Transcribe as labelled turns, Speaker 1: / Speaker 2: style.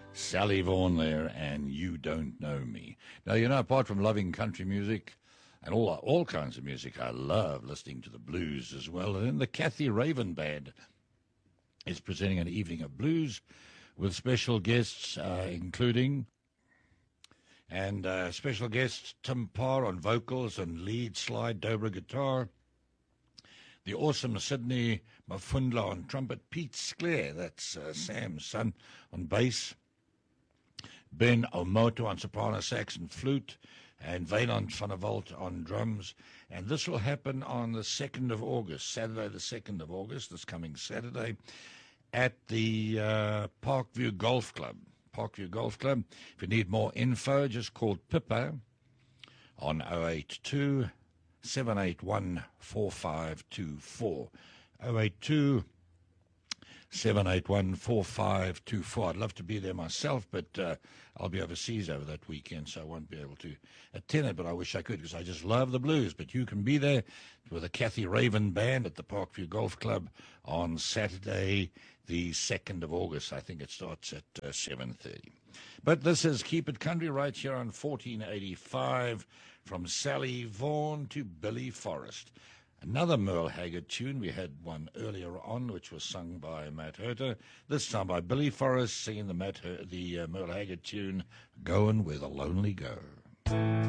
Speaker 1: Sally Vaughan there, and You Don't Know Me. Now, apart from loving country music and all kinds of music, I love listening to the blues as well. And then the Kathy Raven Band is presenting an evening of blues with special guests, including special guest Tim Parr on vocals and lead slide dobra guitar. The awesome Sydney Mafundla on trumpet. Pete Sclair, that's Sam's son, on bass. Ben Omoto on soprano sax and flute, and Vainant van der Walt on drums. And this will happen on the 2nd of August, Saturday the 2nd of August, this coming Saturday, at the Parkview Golf Club. Parkview Golf Club. If you need more info, just call Pippa on 082 781 4524. 082 781 4524. I'd love to be there myself, but I'll be overseas over that weekend, so I won't be able to attend it, but I wish I could because I just love the blues. But you can be there with the Kathy Raven Band at the Parkview Golf Club on Saturday, the 2nd of August. I think it starts at 7:30. But this is Keep It Country right here on 1485, from Sally Vaughan to Billy Forrest. Another Merle Haggard tune. We had one earlier on, which was sung by Matt Herter. This time by Billy Forrest, singing the Merle Haggard tune, Going Where the Lonely Go.